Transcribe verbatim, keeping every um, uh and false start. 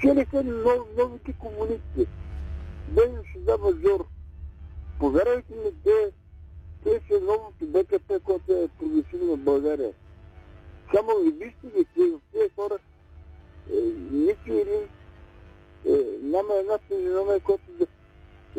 Спечелиха нов, новите комунисти. Бе ще дава зор. Повярвайте ми, те, те са новото БКП, което е прогресивно в България. Само и вижте ги, тези хора, е, нито един, е, няма една физиономия, която